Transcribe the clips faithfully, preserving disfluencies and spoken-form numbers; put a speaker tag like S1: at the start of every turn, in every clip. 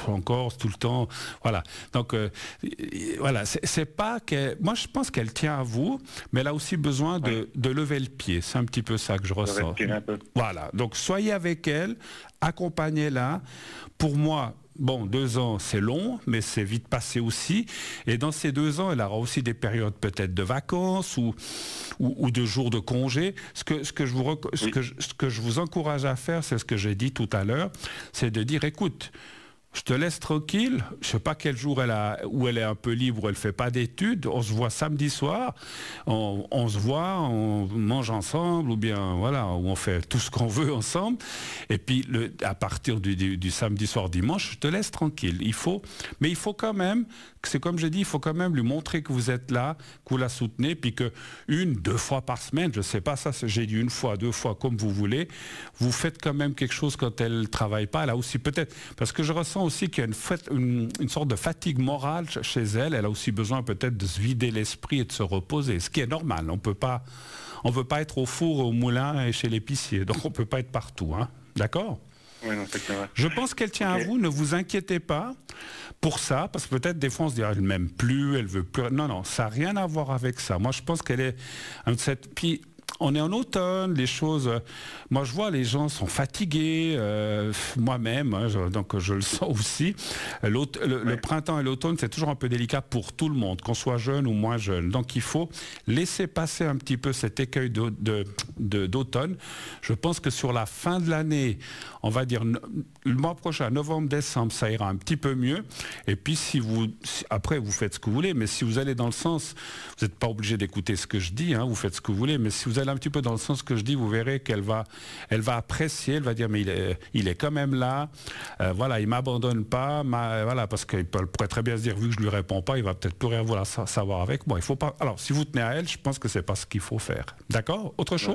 S1: pff, encore tout le temps. Voilà. Donc, euh, voilà. C'est, c'est pas que. Moi, je pense qu'elle tient à vous, mais elle a aussi besoin de, ouais. de lever le pied. C'est un petit peu ça que je ressens.
S2: Un peu.
S1: Voilà. Donc, soyez avec elle, accompagnez-la. Pour moi, bon, deux ans, c'est long, mais c'est vite passé aussi. Et dans ces deux ans, elle aura aussi des périodes peut-être de vacances ou, ou, ou de jours de congé. Ce que, ce, que je vous, rec- ce, que je, ce que je vous encourage à faire, c'est ce que j'ai dit tout à l'heure, c'est de dire, écoute, je te laisse tranquille, je ne sais pas quel jour elle a, où elle est un peu libre, où elle ne fait pas d'études, on se voit samedi soir, on, on se voit, on mange ensemble, ou bien voilà, où on fait tout ce qu'on veut ensemble, et puis le, à partir du, du, du samedi soir, dimanche, je te laisse tranquille. Il faut, mais il faut quand même, c'est comme j'ai dit, il faut quand même lui montrer que vous êtes là, que vous la soutenez, puis que une, deux fois par semaine, je ne sais pas, ça j'ai dit une fois, deux fois, comme vous voulez, vous faites quand même quelque chose quand elle ne travaille pas, elle a aussi peut-être, parce que je ressens aussi qu'il y a une, fait, une, une sorte de fatigue morale chez elle. Elle a aussi besoin peut-être de se vider l'esprit et de se reposer, ce qui est normal. On peut pas, on veut pas être au four, au moulin et chez l'épicier, donc on peut pas être partout, hein. D'accord ?
S2: Oui, non, c'est clair.
S1: Je pense qu'elle tient
S2: okay.
S1: à vous, ne vous inquiétez pas pour ça, parce que peut-être des fois on se dit elle m'aime plus, elle veut plus. Non, non, ça n'a rien à voir avec ça. Moi je pense qu'elle est cette. Puis, on est en automne, les choses... Euh, moi, je vois, les gens sont fatigués, euh, moi-même, hein, je, donc je le sens aussi. L'aut- le, ouais. le printemps et l'automne, c'est toujours un peu délicat pour tout le monde, qu'on soit jeune ou moins jeune. Donc, il faut laisser passer un petit peu cet écueil de, de, de, d'automne. Je pense que sur la fin de l'année, on va dire no, le mois prochain, novembre, décembre, ça ira un petit peu mieux. Et puis, si vous... Si, après, vous faites ce que vous voulez, mais si vous allez dans le sens... Vous n'êtes pas obligé d'écouter ce que je dis, hein, vous faites ce que vous voulez, mais si vous allez un petit peu dans le sens que je dis, vous verrez qu'elle va, elle va apprécier, elle va dire mais il est, il est quand même là, euh, voilà, il m'abandonne pas, ma, voilà, parce qu'il pourrait très bien se dire vu que je lui réponds pas, il va peut-être plus rien vouloir savoir avec moi. Il faut pas. Alors si vous tenez à elle, je pense que c'est pas ce qu'il faut faire. D'accord ? Autre chose ?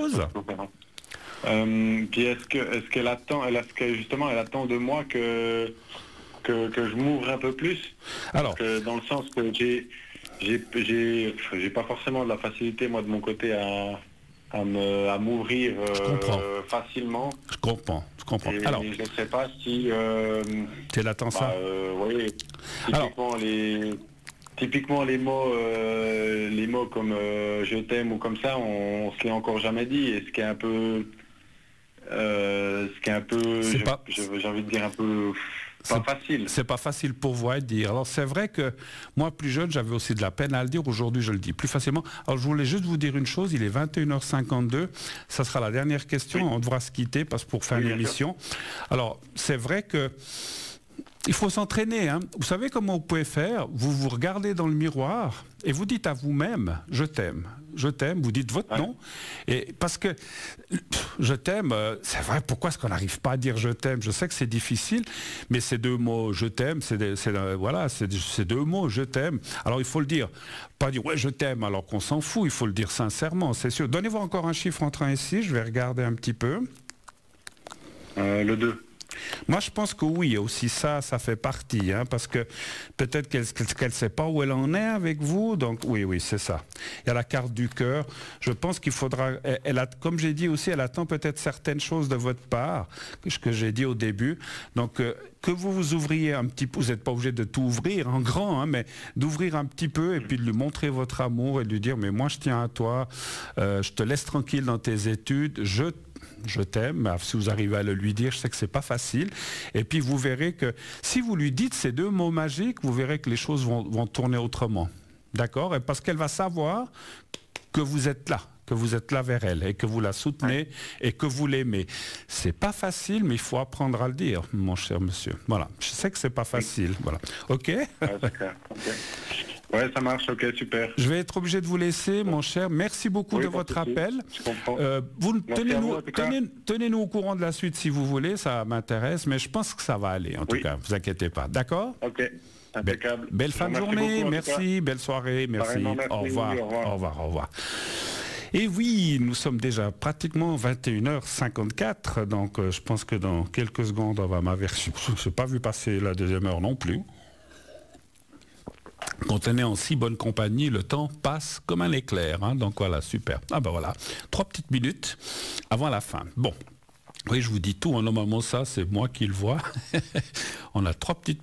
S2: euh, Puis est-ce que est-ce qu'elle attend, elle est-ce que justement elle attend de moi que que, que je m'ouvre un peu plus ?
S1: Alors,
S2: parce que dans le sens que j'ai j'ai j'ai j'ai pas forcément de la facilité moi de mon côté à à, me, à m'ouvrir euh, facilement.
S1: Je comprends, je comprends.
S2: Et
S1: alors,
S2: je ne sais pas si... Euh,
S1: tu l'attends ça
S2: bah, euh, oui, typiquement, alors, les, typiquement les mots euh, les mots comme euh, je t'aime ou comme ça, on, on se l'est encore jamais dit. Et ce qui est un peu... Euh, ce qui est un peu...
S1: C'est
S2: je,
S1: pas...
S2: je, j'ai envie de dire un peu... Pas
S1: c'est,
S2: facile.
S1: C'est pas facile pour vous à dire. Alors c'est vrai que moi plus jeune j'avais aussi de la peine à le dire. Aujourd'hui je le dis plus facilement. Alors je voulais juste vous dire une chose. Il est vingt et une heures cinquante-deux. Ça sera la dernière question. Oui. On devra se quitter parce que pour faire oui, l'émission. Alors c'est vrai que il faut s'entraîner. Hein. Vous savez comment vous pouvez faire ? Vous vous regardez dans le miroir et vous dites à vous-même « je t'aime ». Je t'aime, vous dites votre ouais. nom. Et parce que je t'aime, c'est vrai, pourquoi est-ce qu'on n'arrive pas à dire je t'aime ? Je sais que c'est difficile, mais ces deux mots, je t'aime, c'est, des, c'est voilà, c'est, c'est deux mots, je t'aime. Alors il faut le dire, pas dire ouais je t'aime alors qu'on s'en fout, il faut le dire sincèrement, c'est sûr. Donnez-vous encore un chiffre entre un et six, je vais regarder un petit peu.
S2: Euh, le deux.
S1: Moi, je pense que oui, aussi ça, ça fait partie, hein, parce que peut-être qu'elle ne sait pas où elle en est avec vous, donc oui, oui, c'est ça. Il y a la carte du cœur. Je pense qu'il faudra, elle, elle a, comme j'ai dit aussi, elle attend peut-être certaines choses de votre part, ce que j'ai dit au début. Donc, euh, que vous vous ouvriez un petit peu, vous n'êtes pas obligé de tout ouvrir en grand, hein, mais d'ouvrir un petit peu et puis de lui montrer votre amour et de lui dire, mais moi, je tiens à toi, euh, je te laisse tranquille dans tes études, je je t'aime, si vous arrivez à le lui dire, je sais que c'est pas facile. Et puis vous verrez que si vous lui dites ces deux mots magiques, vous verrez que les choses vont, vont tourner autrement. D'accord ? Et parce qu'elle va savoir que vous êtes là, que vous êtes là vers elle et que vous la soutenez et que vous l'aimez. C'est pas facile, mais il faut apprendre à le dire, mon cher monsieur. Voilà. Je sais que c'est pas facile. Voilà. OK ?
S2: Ouais, c'est clair. Okay. Ouais, ça marche, ok, super.
S1: Je vais être obligé de vous laisser, mon cher. Merci beaucoup oui, de votre appel.
S2: Je comprends.
S1: Euh, vous tenez-nous, tenez, tenez-nous au courant de la suite si vous voulez, ça m'intéresse, mais je pense que ça va aller, en oui. tout cas, vous inquiétez pas. D'accord ?
S2: Ok, impeccable.
S1: Be- belle fin de journée, beaucoup, merci, belle soirée, merci.
S2: merci.
S1: Au revoir,
S2: oui, au revoir,
S1: au revoir, au revoir. Et oui, nous sommes déjà pratiquement vingt et une heures cinquante-quatre, donc euh, je pense que dans quelques secondes, on va m'avertir. Je n'ai pas vu passer la deuxième heure non plus. Quand on est en si bonne compagnie, le temps passe comme un éclair. Hein, donc voilà, super. Ah ben voilà, trois petites minutes avant la fin. Bon, oui, je vous dis tout. Hein, normalement, ça, c'est moi qui le vois. On a trois petites